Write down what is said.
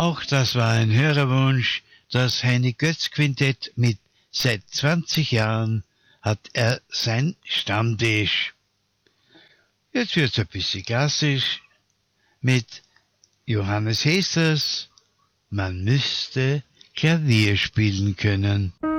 Auch das war ein Hörerwunsch, das Heini Götz Quintett mit seit 20 Jahren hat er sein Stammtisch. Jetzt wird's ein bisschen klassisch mit Johannes Hesers, man müsste Klavier spielen können.